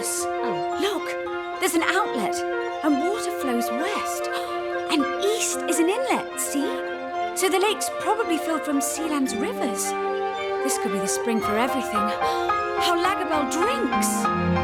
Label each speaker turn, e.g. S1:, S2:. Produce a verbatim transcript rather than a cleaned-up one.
S1: us.
S2: Oh.
S1: Look, there's an outlet, and water flows west. And east is an inlet, see? So the lake's probably filled from Sealand's rivers. This could be the spring for everything. How Lagobel drinks!